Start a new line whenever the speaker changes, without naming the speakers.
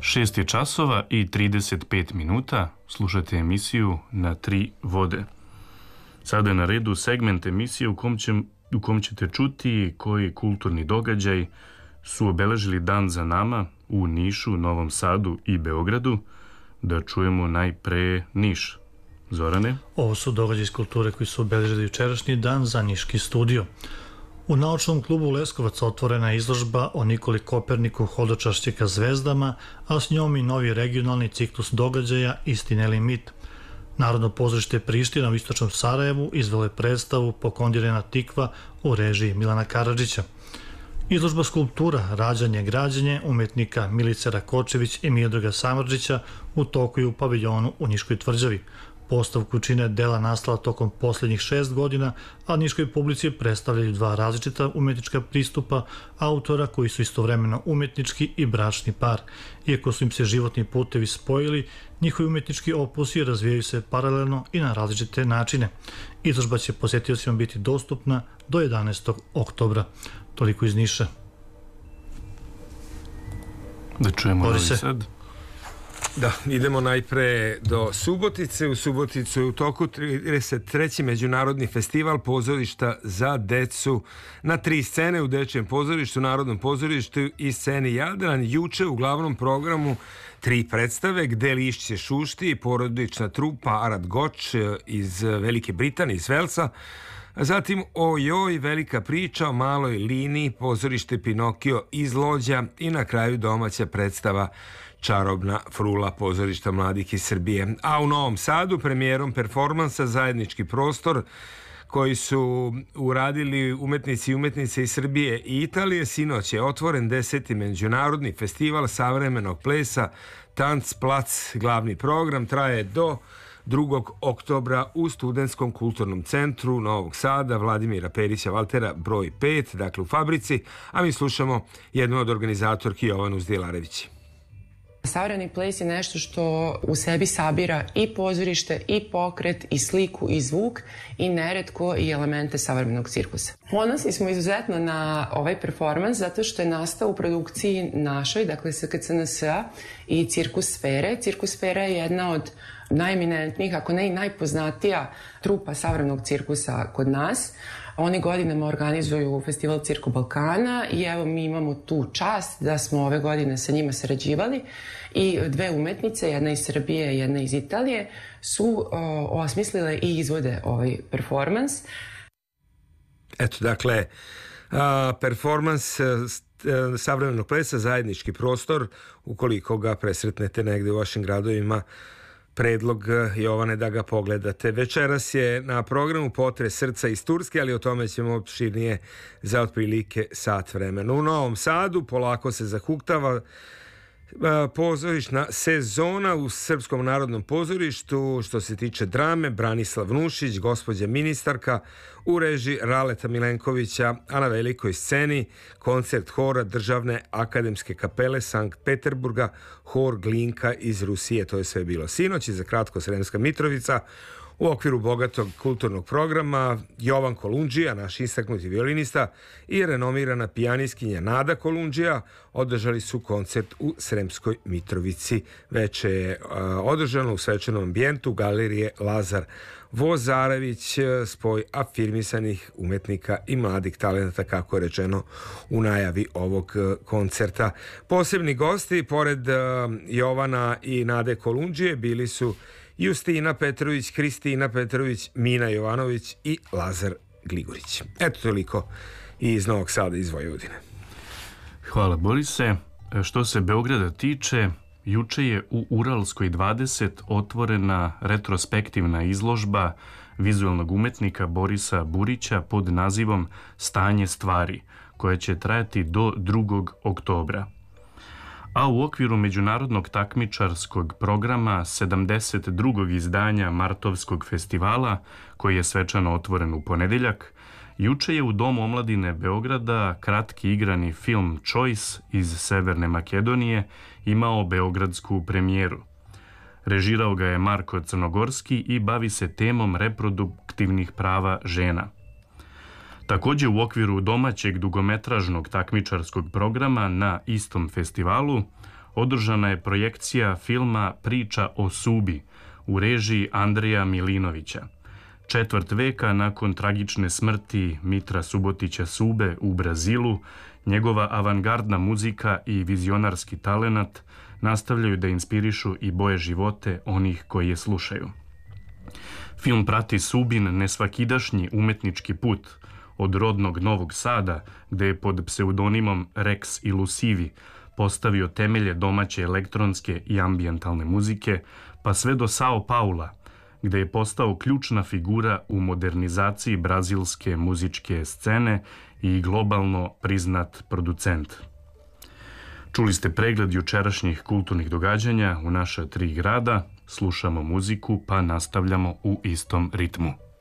6 je časova i 35 minuta. Slušate emisiju Na tri vode. Sada je na redu segment emisije u kom ćete čuti koji kulturni događaj su obeležili dan za nama u Nišu, Novom Sadu i Beogradu. Da čujemo najpre Niš. Zorane?
Ovo su događaji iz kulture koji su obeležili jučerašnji dan za Niški studio. U naučnom klubu Leskovac otvorena je izložba o Nikoli Koperniku hodočašće ka zvezdama, a s njom i novi regionalni ciklus događaja Istina ili mit. Narodno pozorište Priština u istočnom Sarajevu izvelo je predstavu Pokondirena tikva u režiji Milana Karadžića. Izložba skulptura Rađanje građenje umetnika Milice Rakočević i Miodraga Samardžića u toku je u paviljonu u Niškoj tvrđavi. Postavku čine dela nastala tokom posljednjih 6 godina, a niškoj publici predstavljaju dva različita umetnička pristupa autora koji su istovremeno umetnički i bračni par. Iako su im se životni putevi spojili, njihovi umetnički opusi razvijaju se paralelno i na različite načine. Izložba će posjetiocima biti dostupna do 11. oktobra. Toliko iz Niša.
Da čujemo Novi Sad.
Da, idemo najpre do Subotice. U Suboticu je u toku 33. međunarodni festival pozorišta za decu na 3 scene u Dečjem pozorištu, Narodnom pozorištu i sceni Jadran. Juče u glavnom programu 3 predstave: Gde lišće šušti, porodična trupa Arad Goč iz Velike Britanije, iz Velsa. Zatim Ojoj, velika priča o maloj Lini, pozorište Pinokio iz Lođa i na kraju domaća predstava Čarobna frula pozorišta mladih iz Srbije. A u Novom Sadu premijerom performansa Zajednički prostor koji su uradili umetnici i umetnice iz Srbije i Italije, sinoć je otvoren 10. međunarodni festival savremenog plesa Tanc plac. Glavni program traje do 2. oktobra u Studentskom kulturnom centru Novog Sada Vladimira Perića Valtera broj 5, dakle u Fabrici, a mi slušamo jednu od organizatorki Jovanu Zdilarević.
Savremeni ples je nešto što u sebi sabira i pozorište, i pokret, i sliku, i zvuk, i neretko i elemente savremenog cirkusa. Ponosni smo izuzetno na ovaj performans zato što je nastao u produkciji našoj, dakle SKCNS-a i Cirkus Sfere. Cirkus Sfera je jedna od najeminentnijih, ako ne i najpoznatija trupa savremenog cirkusa kod nas. Oni godinama organizuju festival Cirko Balkana i evo mi imamo tu čast da smo ove godine sa njima sarađivali i 2 umetnice, jedna iz Srbije i jedna iz Italije, su osmislile i izvode ovaj performans.
Eto, dakle, performans savremenog plesa Zajednički prostor, ukoliko ga presretnete negde u vašim gradovima, predlog Jovane da ga pogledate. Večeras je na programu Potres srca iz Turske, ali o tome ćemo opširnije za otprilike sat vremena. U Novom Sadu polako se zahuktava pozorišna sezona u Srpskom narodnom pozorištu. Što se tiče drame, Branislav Nušić, Gospođa ministarka u režiji Raleta Milenkovića, a na velikoj sceni koncert hora Državne akademske kapele Sankt Peterburga, hor Glinka iz Rusije. To je sve bilo sinoć i za kratko Sremska Mitrovica. U okviru bogatog kulturnog programa Jovan Kolundžija, naš istaknuti violinista, i renomirana pijanistkinja Nada Kolundžija održali su koncert u Sremskoj Mitrovici. Veče je održano u svečanom ambijentu galerije Lazar Vozarević, spoj afirmisanih umetnika i mladih talenata, kako je rečeno u najavi ovog koncerta. Posebni gosti, pored Jovana i Nade Kolundžije, bili su Justina Petrović, Kristina Petrović, Mina Jovanović i Lazar Gligorić. Eto toliko iz Novog Sada, iz Vojvodine.
Hvala Borise. Što se Beograda tiče, juče je u Uralskoj 20 otvorena retrospektivna izložba vizualnog umetnika Borisa Burića pod nazivom Stanje stvari, koja će trajati do 2. oktobra. A u okviru međunarodnog takmičarskog programa 72. izdanja Martovskog festivala, koji je svečano otvoren u ponedeljak, juče je u Domu omladine Beograda kratki igrani film Choice iz Severne Makedonije imao beogradsku premijeru. Režirao ga je Marko Crnogorski i bavi se temom reproduktivnih prava žena. Također u okviru domaćeg dugometražnog takmičarskog programa na istom festivalu održana je projekcija filma Priča o Subi u režiji Andreja Milinovića. Četvrt veka nakon tragične smrti Mitra Subotića Sube u Brazilu, njegova avangardna muzika i vizionarski talenat nastavljaju da inspirišu i boje živote onih koji je slušaju. Film prati Subin nesvakidašnji umetnički put od rodnog Novog Sada, gde je pod pseudonimom Rex Ilusivi postavio temelje domaće elektronske i ambijentalne muzike, pa sve do Sao Paula, gde je postao ključna figura u modernizaciji brazilske muzičke scene i globalno priznat producent. Čuli ste pregled jučerašnjih kulturnih događanja u naša 3 grada, slušamo muziku pa nastavljamo u istom ritmu.